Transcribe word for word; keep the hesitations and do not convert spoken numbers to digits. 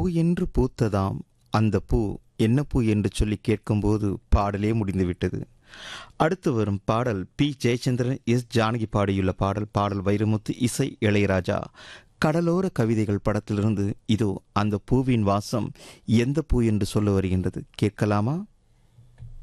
என்று பூத்ததாம் அந்த பூ என்ன பூ என்று சொல்லி கேட்கும்போது பாடலே முடிந்துவிட்டது. அடுத்து வரும் பாடல் பி ஜெயச்சந்திரன் எஸ் ஜானகி பாடியுள்ள பாடல். பாடல் வைரமுத்து, இசை இளையராஜா. கடலோர கவிதைகள் படத்திலிருந்து இதோ அந்த பூவின் வாசம் எந்த பூ என்று சொல்ல வருகின்றது. கேட்கலாமா?